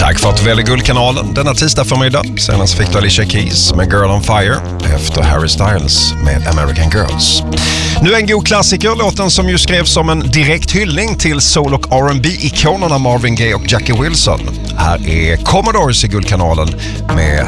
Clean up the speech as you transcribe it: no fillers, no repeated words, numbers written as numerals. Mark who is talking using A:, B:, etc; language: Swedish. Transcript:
A: Tack för att du väljer Guldkanalen denna tisdag förmiddag. Senast fick du Alicia Keys med Girl on Fire efter Harry Styles med American Girls. Nu en god klassiker, låten som ju skrevs som en direkt hyllning till soul- och R&B-ikonerna Marvin Gaye och Jackie Wilson. Här är Commodores i Guldkanalen med